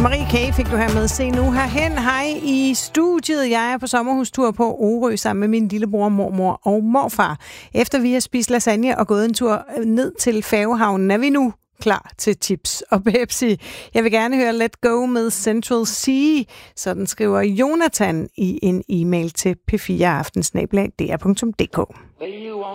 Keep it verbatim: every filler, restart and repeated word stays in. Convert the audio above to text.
Marie K. fik du her med. Se nu herhen. Hej i studiet. Jeg er på sommerhustur på Orø sammen med min lillebror, mormor og morfar. Efter vi har spist lasagne og gået en tur ned til Færgehavnen, er vi nu klar til chips og Pepsi. Jeg vil gerne høre Let Go med Central Sea. Sådan skriver Jonathan i en e-mail til p fire aften snabel-a d r punktum d k.